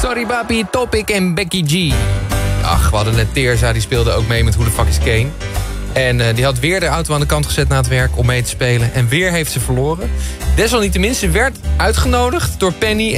Sorry Papi, Topic en Becky G. Ach, we hadden net Teerza, die speelde ook mee met Who the Fuck is Kane. En die had weer de auto aan de kant gezet na het werk om mee te spelen. En weer heeft ze verloren. Desalniettemin, ze werd uitgenodigd door Penny